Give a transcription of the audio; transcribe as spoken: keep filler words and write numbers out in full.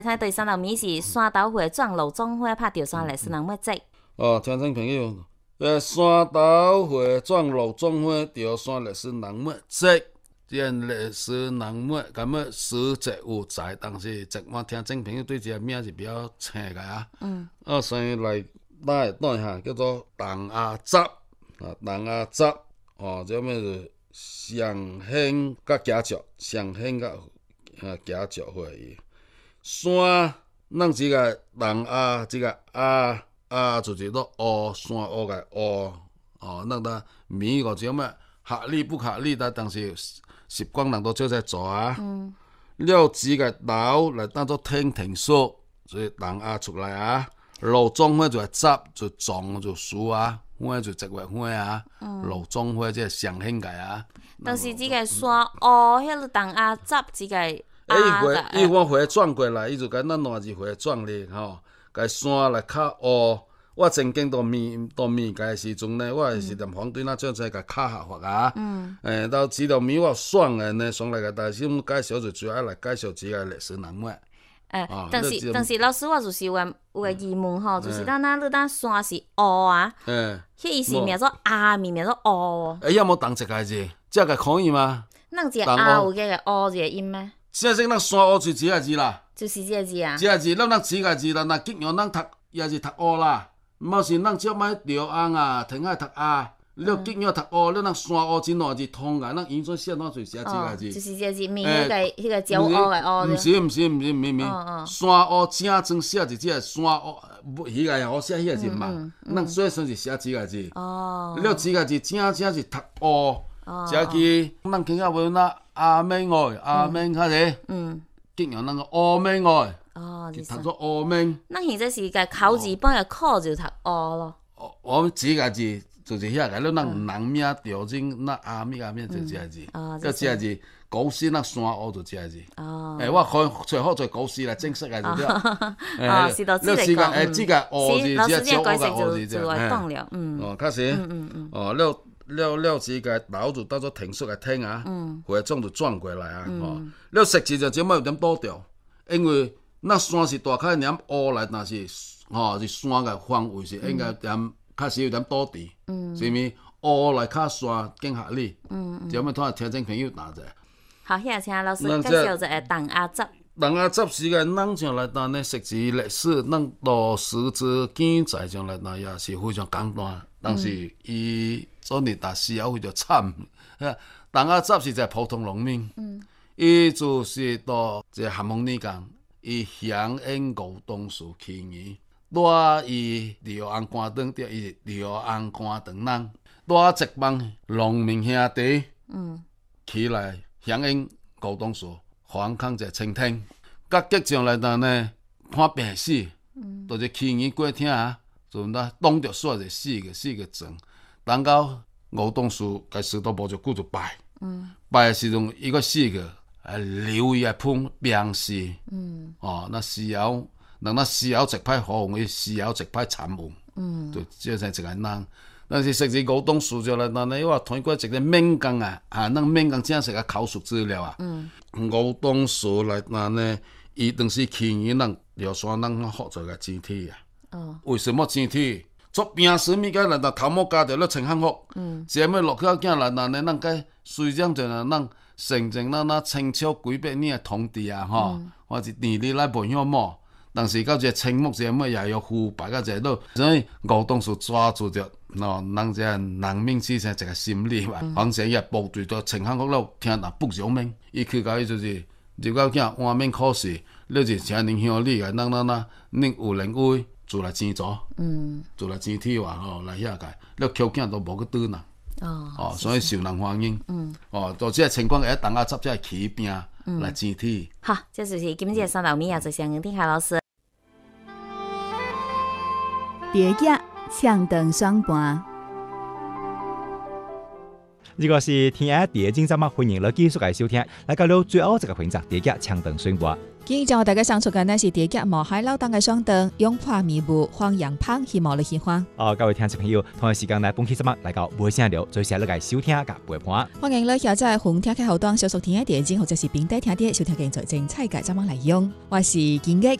睇第三道米是山斗会撞路总会拍着山历史人物节。 哦，听众朋友，呃，山斗会壮路总会潮山历史人物节，这历史人物咁么史籍有在，但是即我听众朋友对这个名是比较青嘅啊。嗯。我先来带带下，叫做陈阿集啊，陈阿集哦，这么是上兴甲家族，上兴甲啊家族会议。山，咱这个人啊，这个啊啊，就是说乌山乌个乌哦，咱的米个种么合理不合理的，但是习惯人都做在做啊。嗯。了这个楼来当做天庭数，所以人啊出来啊，路中花就集就种就树啊，花就植物花啊，路中花即系上兴界啊。 但是这个山乌，迄个人啊集这个。 诶，伊回伊我回转过来，伊就甲咱两字回转咧，吼，甲山来较乌。我曾经到面到面界时阵呢，我也是连反对咱种在甲卡下发啊。嗯。诶，到知道面我爽诶呢，上来个大师介绍就主要来介绍这个历史人物。 诶，但是但是老师，我就是有个有个疑问吼，就是咱咱你咱山是乌啊， 诶， 迄意思名做阿，名名做乌。 诶，要么当一个字，这个可以吗？ 咱一个阿有个个乌一个音吗？ 现在咱山乌就几个字啦？ 就是这个字啊。 这个字，咱咱几个字啦？那吉阳咱读也是读乌啦，毋是咱少买潮红啊，天海读啊，了吉阳读乌，了咱山乌真两字通个，咱英文写哪就写几个字？ 就是这个字，面迄个迄个焦乌的乌。 毋是毋是毋是毋是毋是，山乌正宗写就这个山乌，迄个好写迄个字嘛，咱所以算是写几个字。哦。了几个字正正是读乌。这支咱听下文啦，阿明爱阿明较济，嗯，吉阳那个乌明爱，哦，就读作乌明。 咱现在是个考字本个考就读乌咯。 哦，我们几个字就是遐个，了咱人名调整，那阿明阿明就这个字，个这个字古诗咱山乌就这个字。哦，诶，我可最好做古诗来正式个就对。 哦，是到这个讲， 诶，这个乌字，这个小乌个乌字就来讲了，嗯。 哦，确实，嗯嗯嗯，哦了。了了，这个楼就当做停宿个厅啊，回种就转过来啊，吼、嗯。了实际就怎么有点倒掉，因为那山是大块点乌来，但是吼、哦、是山个范围是应该点确实有点倒地，嗯，是咪乌来较山更合理，嗯嗯。怎么突然听众朋友打者？ 好，现在请老师介绍一下陈阿集。 陈阿集是个咱上来当呢，实际历史，咱历史之记载上来当也是非常简单，但是伊。做日达死后非常惨，陈阿集是一个普通农民，伊、嗯、就是到一个咸丰年间，伊响应吴东树起义，带伊辽安关长，着伊辽安关长人，带一帮农民兄弟，嗯，起来响应吴东树，反抗者清廷，甲结上来当呢判病死，嗯，就是起义过听啊，就那当着煞就死个死个状。等到吴东树甲师徒无就久就败，嗯，败的时阵伊个死个，啊留伊来判病死，嗯，哦，那死后，人那死后一派好用，伊死后一派惨无，嗯，就这才一个人。但是实际吴东树就来，咱呢我通过一个闽江啊，啊，咱闽江正式个考述资料啊，嗯，吴东树来咱呢，伊当时起义，咱辽山咱合作个集体啊，哦，为什么集体？做病时物件，咱头毛加着咧穿汉服，是么落去要惊咱咱呢，咱该虽然就咱咱承认咱咱清朝几百年的统治啊，吼、嗯，或是年历来培养么，但是到这清末什么也要腐败到这落，所以吴东树抓住着，喏，咱这人民之间一个心理嘛，反正也部队都穿汉服了，听人不饶命，伊去到伊就是，如果惊换命考试，你就请恁乡里个，咱咱咱恁有人为。做来钱做，嗯，做来钱体话吼，来遐个，了口囝都无去倒人，哦，哦，所以受人欢迎，嗯，哦，到这个情况下，陈阿集才会起兵来钱体。 好，这就是今日三道米啊，就先跟丁海老师。 蝶仔唱长双盘， 如果是聽下第一節節目，歡迎你繼續嚟收聽。嚟到到最後一個環節，第一節長凳宣佈。 今日將大家上出嘅呢是第一節毛海老檔嘅雙凳，用破迷霧黃洋胖，希望你喜歡。 哦，各位聽眾朋友，同一時間呢，本期節目嚟到每聲聊，最時嚟收聽嘅陪伴。 歡迎你下載紅聽嘅後檔，小熟聽嘅電影或者是平台聽啲收聽嘅最精彩嘅節目內容。我是建益。